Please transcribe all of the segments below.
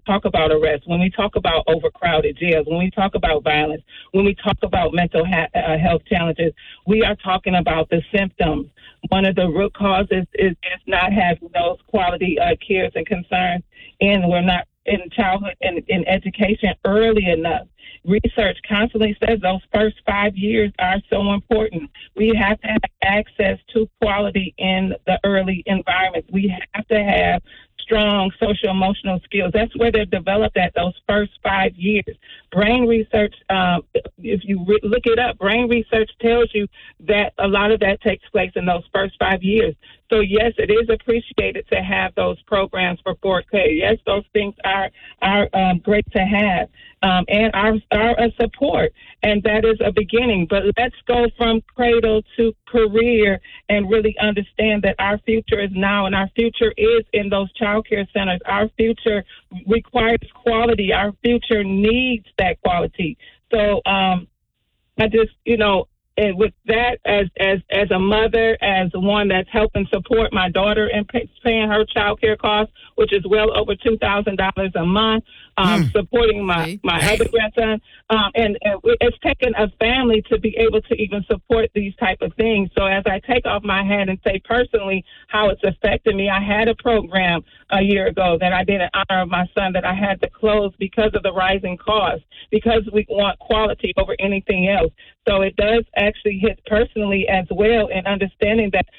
talk about arrests, when we talk about overcrowded jails, when we talk about violence, when we talk about mental health challenges, we are talking about the symptoms. One of the root causes is not having those quality cares and concerns, and we're not in childhood and in education early enough. Research constantly says those first 5 years are so important. We have to have access to quality in the early environment. We have to have strong social emotional skills. That's where they're developed at those first 5 years. Brain research, if you look it up, brain research tells you that a lot of that takes place in those first 5 years. So, yes, it is appreciated to have those programs for 4K. Yes, those things are great to have and are a support, and that is a beginning. But let's go from cradle to career and really understand that our future is now, and our future is in those child care centers. Our future requires quality. Our future needs that quality. So I just, and with that, as a mother, as one that's helping support my daughter and paying her child care costs, which is well over $2,000 a month, supporting my other grandson, and it's taken a family to be able to even support these type of things. So as I take off my hat and say personally how it's affected me, I had a program a year ago that I did in honor of my son that I had to close because of the rising costs, because we want quality over anything else. So it does actually hit personally as well, in understanding that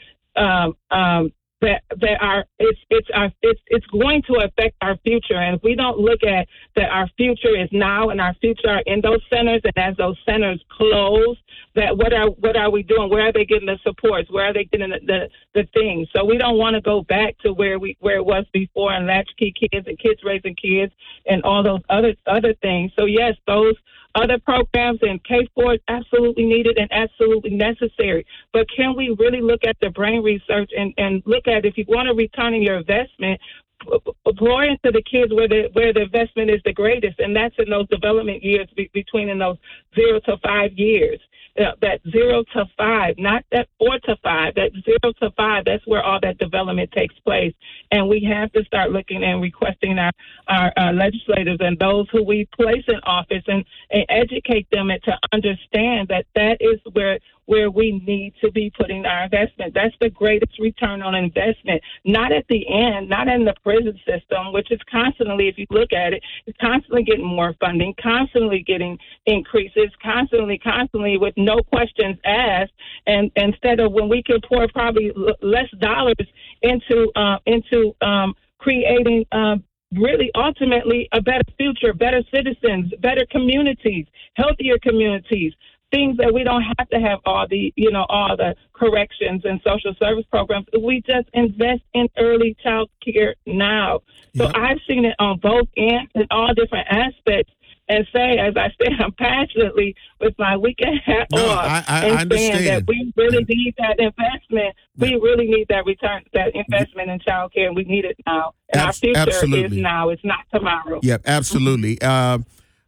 it's going to affect our future. And if we don't look at that, our future is now, and our future are in those centers. And as those centers close, that what are we doing? Where are they getting the supports? Where are they getting the things? So we don't want to go back to where it was before, and latchkey kids and kids raising kids and all those other things. So yes, those other programs in K4 absolutely needed and absolutely necessary. But can we really look at the brain research and look at, if you want to return on your investment, pour into the kids where the investment is the greatest, and that's in those development years between in those 0 to 5 years. That 0 to 5, not that 4 to 5, that 0 to 5, that's where all that development takes place. And we have to start looking and requesting our legislators and those who we place in office and educate them and to understand that is where we need to be putting our investment. That's the greatest return on investment, not at the end, not in the prison system, which is constantly, if you look at it, it's constantly getting more funding, constantly getting increases, constantly with no questions asked. And instead of when we could pour probably less dollars into creating really ultimately a better future, better citizens, better communities, healthier communities, things that we don't have to have all the corrections and social service programs. We just invest in early child care now. So I've seen it on both ends in all different aspects. And say, as I said, I'm passionately with my weekend hat off, I and saying that we really need that investment. We really need that return, that investment in child care, and we need it now. And our future is now. It's not tomorrow. Yep, absolutely. And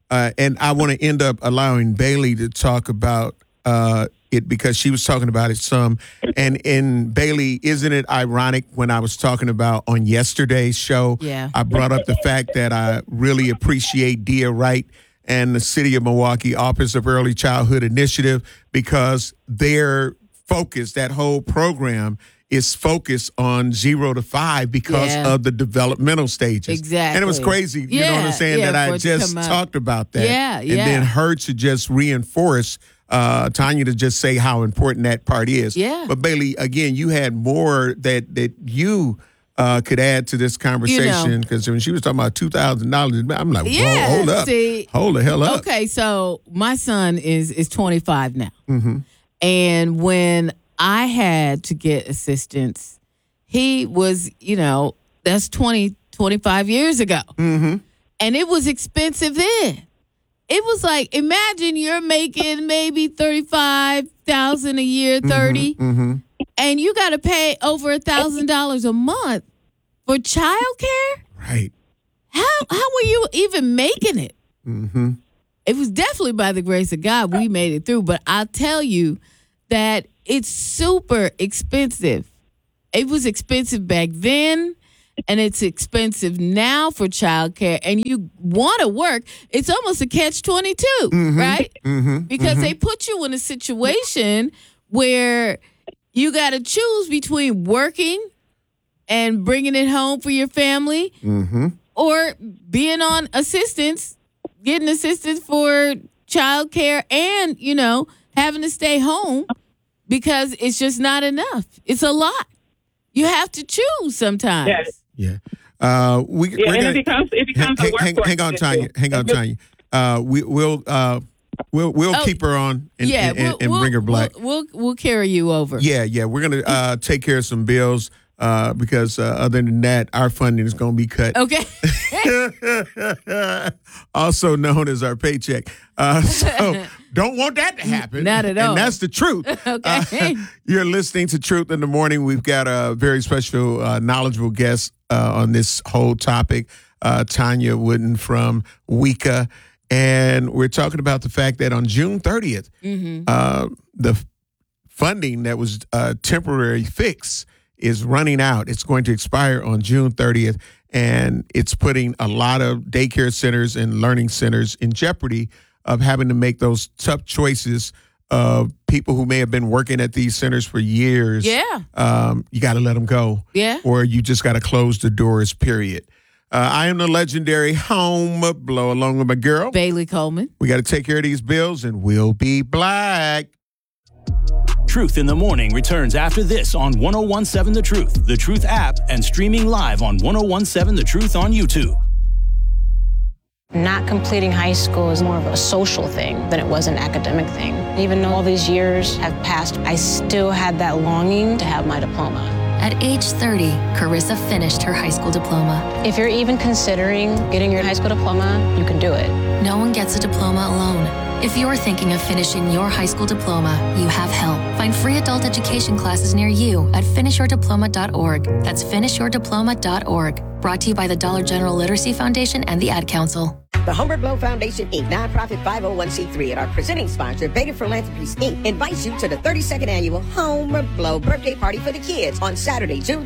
I want to end up allowing Bailey to talk about it, because she was talking about it some. And Bailey, isn't it ironic, when I was talking about on yesterday's show, I brought up the fact that I really appreciate Dia Wright and the City of Milwaukee Office of Early Childhood Initiative, because their focus, that whole program, is focused on 0 to 5 because of the developmental stages. Exactly. And it was crazy, you know what I'm saying, that I just talked about that. And then her to just reinforce, Tanya to just say how important that part is. But Bailey, again, you had more that you could add to this conversation, because when she was talking about $2,000, I'm like, whoa, hold up. Hold the hell up. Okay, so my son is 25 now. Mm-hmm. And when I had to get assistance, he was, that's 25 years ago. Mm-hmm. And it was expensive then. It was like, imagine you're making maybe $35,000 a year, 30, and you got to pay over $1,000 a month for childcare. Right. How were you even making it? Mm-hmm. It was definitely by the grace of God we made it through. But I'll tell you that it's super expensive. It was expensive back then, and it's expensive now for childcare, and you want to work, it's almost a catch-22, right? Because they put you in a situation where you got to choose between working and bringing it home for your family or being on assistance, getting assistance for childcare and, having to stay home because it's just not enough. It's a lot. You have to choose sometimes. Yes. Yeah. And it becomes a workforce. Hang on, Tanya. We'll keep her on and bring her back. We'll carry you over. Yeah. We're gonna take care of some bills because other than that, our funding is gonna be cut. Okay. Also known as our paycheck. So don't want that to happen. Not at all. And that's the truth. Okay. You're listening to Truth in the Morning. We've got a very special, knowledgeable guest on this whole topic, Tanya Wooden from WICA. And we're talking about the fact that on June 30th, the funding that was a temporary fix is running out. It's going to expire on June 30th, and it's putting a lot of daycare centers and learning centers in jeopardy of having to make those tough choices of people who may have been working at these centers for years. Yeah. You got to let them go. Yeah. Or you just got to close the doors, period. I am the legendary Home Blow along with my girl, Bailey Coleman. We got to take care of these bills, and we'll be black. Truth in the Morning returns after this on 101.7 The Truth, The Truth app, and streaming live on 101.7 The Truth on YouTube. Not completing high school is more of a social thing than it was an academic thing. Even though all these years have passed, I still had that longing to have my diploma. At age 30, Carissa finished her high school diploma. If you're even considering getting your high school diploma, you can do it. No one gets a diploma alone. If you're thinking of finishing your high school diploma, you have help. Find free adult education classes near you at finishyourdiploma.org. That's finishyourdiploma.org. Brought to you by the Dollar General Literacy Foundation and the Ad Council. The Humbert Blow Foundation, Inc., nonprofit 501c3, and our presenting sponsor, Beta Philanthropies, Inc., invites you to the 32nd annual Homer Blow birthday party for the kids on Saturday, June